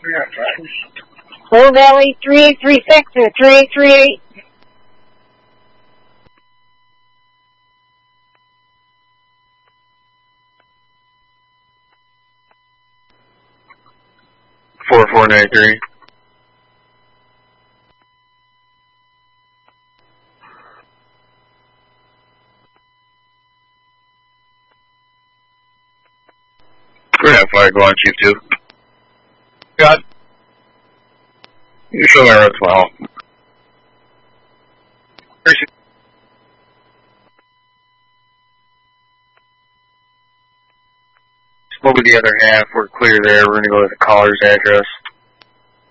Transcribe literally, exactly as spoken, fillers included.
Bull Valley three eight three six or three eight three eight. four four nine three. We're gonna have fire go on Chief two. Got. You show my road smile. Over the other half, we're clear there. We're gonna go to the caller's address.